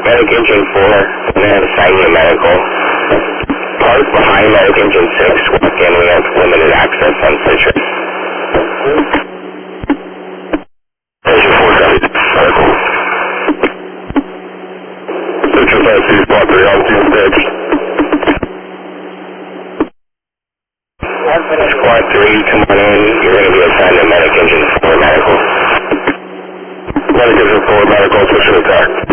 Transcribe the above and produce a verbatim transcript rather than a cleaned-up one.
Medic Engine four, we're going to assign you medical. Park behind Medic Engine six, walk in, we have limited access on Citrus. Engine four, medical. Citrus S C, squad three, altitude six. Squad three, come on in, you're going to be assigned to Medic Engine four, medical. Medic Engine four, medical, push to attack.